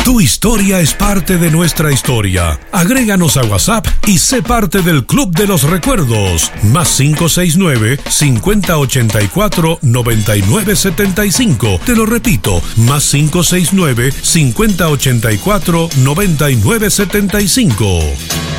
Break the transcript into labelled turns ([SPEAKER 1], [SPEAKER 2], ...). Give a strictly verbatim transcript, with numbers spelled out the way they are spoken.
[SPEAKER 1] Tu historia es parte de nuestra historia. Agréganos a WhatsApp y sé parte del Club de los Recuerdos. Más cinco seis nueve, cinco cero ocho cuatro, nueve nueve siete cinco. Te lo repito, más cinco seis nueve, cinco cero ocho cuatro, nueve nueve siete cinco.